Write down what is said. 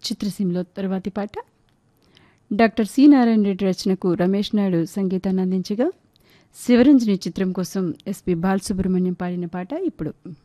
చిత్రసీమలో తర్వాతి పాట డాక్టర్ సి నారాయణ రెడ్డి రచనకు రమేష్ నాయుడు సంగీతాన్ని అందించగా శివరంజని చిత్రం కోసం ఎస్పి బాలసుబ్రహ్మణ్యం పాడిన పాట ఇప్పుడు